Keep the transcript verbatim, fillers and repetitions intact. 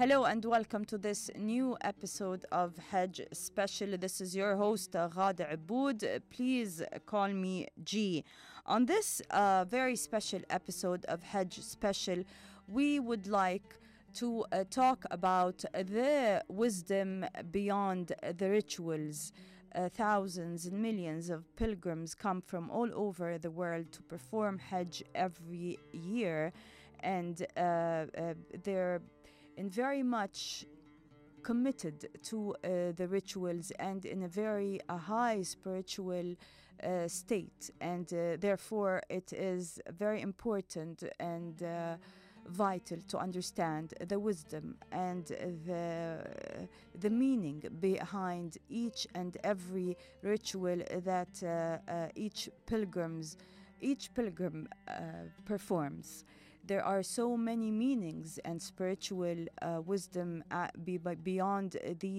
Hello and welcome to this new episode of Hajj Special. This is your host, uh, Ghada Aboud. Please call me G. On this uh, very special episode of Hajj Special, we would like to uh, talk about the wisdom beyond the rituals. Uh, thousands and millions of pilgrims come from all over the world to perform Hajj every year, and uh, uh, they're in very much committed to uh, the rituals and in a very uh, high spiritual uh, state, and uh, therefore it is very important and uh, vital to understand the wisdom and the the meaning behind each and every ritual that uh, uh, each pilgrims each pilgrim uh, performs. There are so many meanings and spiritual uh, wisdom uh, be, beyond these